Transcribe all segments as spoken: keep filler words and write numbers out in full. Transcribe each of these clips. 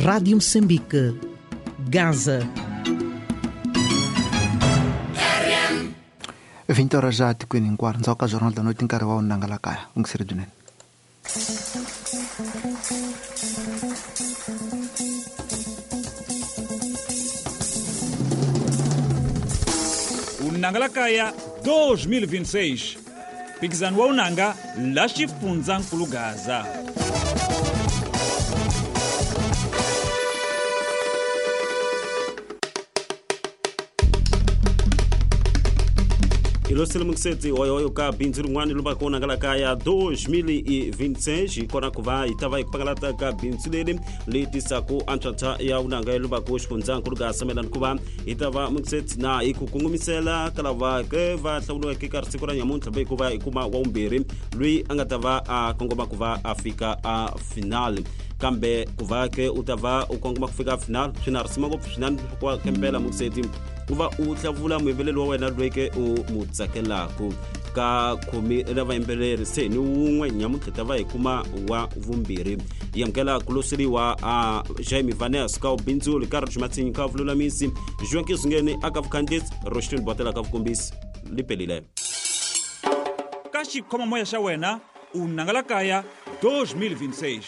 Rádio Moçambique, Gaza. vinte horas já de Queen Quarto, nzoka Jornal da Noite em Carvão, Nangalakaya, um ser de Nangalakaya dois mil e vinte e seis. Pikizano wa unanga la xifundzakulu Gaza. Ilo Silmuksetsi oyo ka binzuru ngwani luba kona Nangalakaya dois mil e vinte e seis ikona kuva itava ikupangalata ka binzulele litisa ku antata ya unanga luba ko xifundzakulu Gaza melan kuva itava muksetsi na ikukungumisela kalava ke va hlawulo ke karsiku ra nyamuntlha be kuva ikuma wa umbirhi lui angatava a kongoma kuva afika a final kambe kuva ke utava ukongoma kufika final swinarisima ngopfu swinene kwa kempela muksetsi kuva u hlavula muyimbeleli wa wena lweke u mutsakelaka ka khomi la vayimbeleri se ni wun'we nyamuntlha ta va hi kuma wa vumbirhi yamkela kuloseriwa a Jaime Vanes ka ubindzuli ka Rjumatsinyi ka vululamisi Joaquim Zingeni aka vukhandlisi Roshton Botela ka vukombisi lipelile Ka xikhoma moya xa wena u Nangalakaya dois mil e vinte e seis.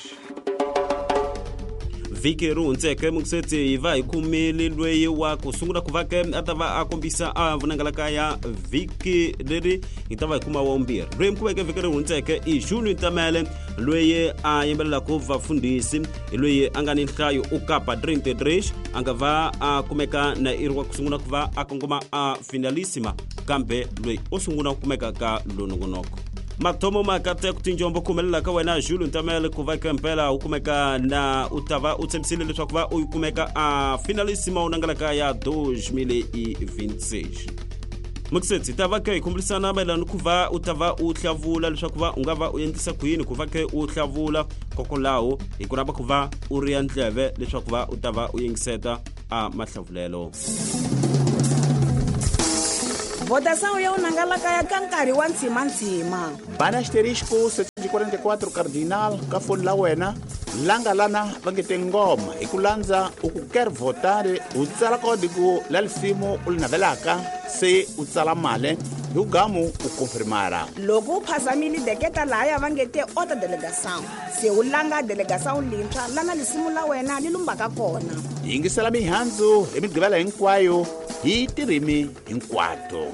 vhiki ri hundzeke muksetsi hi va hi kumile lweyi wa ku sungula ku va ke a ta va a kombisa a Nangalakaya vhiki leri hi ta va hi kuma wa vumbirhi lweyi mi kumeke vhiki ri hundzeke i Juno Ntamele lweyi a yimbelelaka vafundhisi hi lweyi a nga ni nhlayo u kapa thirty-three a nga va a kumeka na iri wa ku sungula ku va a kongoma a finalissima kambe lweyi u sungula ku kumeka ka lonongonoko mathomo makate ku tinjombo khumelela ka wena Juno Ntamele ku va kempela u kumeka na u tava u tshembisile leswaku va u kumeka a finalissima u Nangalakaya dois mil e vinte e seis. Muksetsi ta va ke hi khumbulisana mayelana ku va u tava u hlavula leswaku va u nga va u endlisa ku yini ku va ke u hlavula kokolawo hi ku ramba ku va u ri ya ndleve leswaku va u tava u yingiseta a mahlavulelo. Votação ya Nangalakaya ka nkarhi wa ntshima-ntshima. Bana asterisco setecentos e quarenta e quatro cardinal ka foni la wena langa lana va nge te ngoma hi ku landza u ku quer votar u tsala código la lisimu u li navelaka se u tsala male hi u gamu u confirmara loko u phasamile deketa laya va nge te ota delegação se u langa delegação lintshwa lana lisimu la wena li lumbaka kona yingisela mihandzu hi migqivela hinkwayo hi tirimi hinkwato.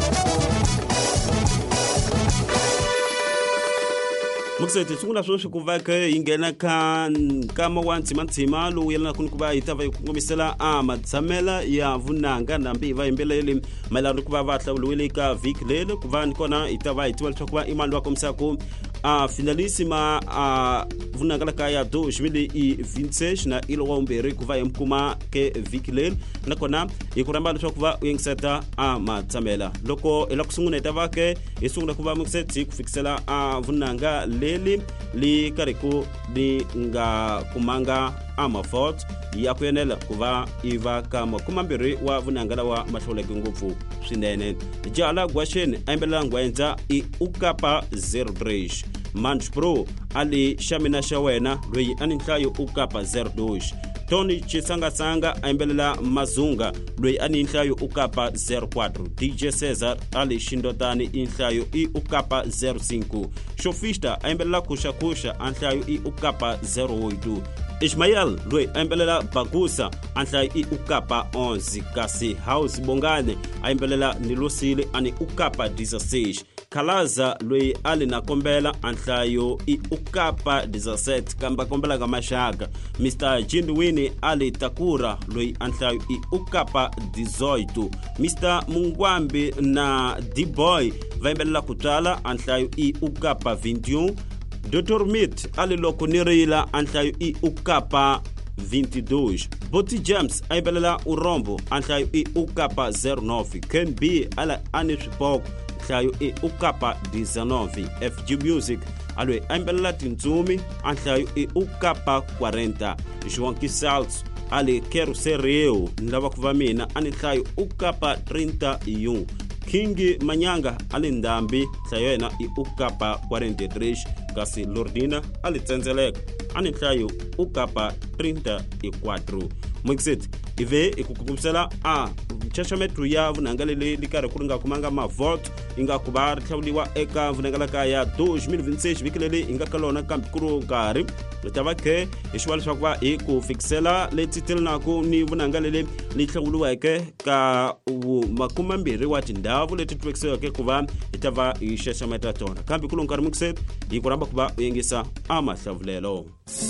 Muksetsi sungula sweswi ku va ke hi nghena ka nkama wa ntshima-ntshima lowu yelanaka ni ku va hi ta va hi kongomisela a matshamela ya vunanga nambi hi va yimbeleli mayelana ni ku va va hlawuliwile ka vhiki leli ku va ni kona hi ta va hi tiva leswaku va i mani loyi a komisaka a finalissima a Nangalakaya dois mil e vinte e seis na ilo wa umbirhi ku va hi mukuma ke vhiki leli nakona hi ku ramba leswaku va u yingiseta a matsamela loko hi la ku sungula hi ta va ke hi sungula ku va muksetsi ku fikisela a vunanga leli li karhi ku li nga kumanga a mavoto ya ku yenela ku va i va ka makumambirhi wa vunanga lawa ma hlawuleke ngopfu swinene Jala Gwasheni a yimbelela ngwendza i u kapa zero three Manch Pro ali xamina xa wena lweyi a ni nhlayo u kapa zero two Tony Chisangasanga a yimbelela Mazunga lweyi a ni nhlayo u kapa zero four D J Cesar ali xindotani i nhlayo i u kapa zero five Shofista a yimbelela Kushakusha a nhlayo i u kapa zero eight Ismael lweyi a yimbelela Bagusa a nhlayo i u kapa eleven kasi House Bongane a yimbelela Nilosile ani u kapa sixteen Khalaza lweyi ali na kombela a nhlayo i u kapa seventeen kamba kombela ka maxaka Mister Jindwini ali Takura lweyi a nhlayo i u kapa eighteen Mister Mungwambi na D-Boy va yimbelela ku twala a nhlayo i u kapa twenty-one Doctor Meat ali loko nirila a nhlayo i u kapa twenty-two Boti James a yimbelela Urombo a nhlayo i u kapa zero nine Ken B ala ani swipoko nhlayo i u kapa nineteen F G Music alwe a yimbelela Tintsumi a nhlayo i u kapa forty Joaquim Salts ali Kero Sereo lava ku va mina a ni nhlayo u kapa thirty-one King Manyanga ali Ndambi nhlayo yena i u kapa forty-three kasi Lordina alitsenzeleka ani nhlayo ukapa trinta e quatro. Mwexit ive ikukukumsela a mchashametru ya vunanga lele likare kuringa kumanga ma vote inga kubar tlawliwa eka vunanga la kaya dois mil e vinte e seis vikilele inga kalona kampikuru gari letava ke ishwal shakwa e ku fixela le titel na ku ni vunanga lele litlawliwa ke ka makuma mbiri wa tindavu leti twexela ke kuva itava ishashameta tona kampikuru ngari mwexit ikuramba kuba uyengisa amashavulelo.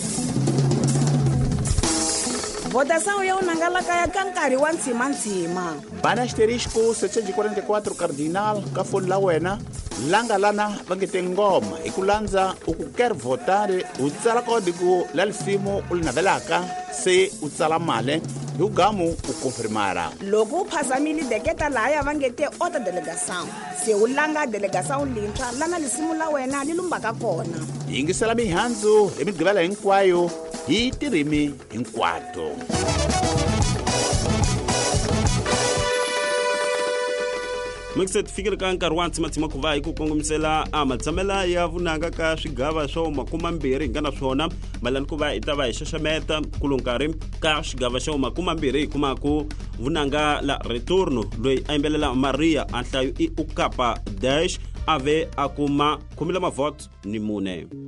Votação ya unangala kaya kankari wa ntsima ntsima. Bana asterisco setecentos e quarenta e quatro cardinal ka foni la wena langa lana va nge te ngoma hi ku landza u ku quer votar u tsala código la lifimo u li navelaka se u tsala male hi ugamu u confirmara. Loko u phasamile deketa laya va nge te ota delegação se u langa delegação lintshwa lana lisimu la wena li lumbaka kona. Yingisela mihandzu hi migqivela hinkwayo hi tirimi hinkwato. Mixed figure ka nkarhi wa ntsimatsima ku va hi ku kongomisela a matsamela ya vunanga ka swigava swo makuma mbirhi nga na swona malani ku va i ta va hi xaxameta kulo nkarhi ka xigava xo makuma mbirhi hi kumaku vunanga la returno loyi a yimbelela Maria a nhlayo i ukapa dash ave a kuma khumi la mavoto ni mune.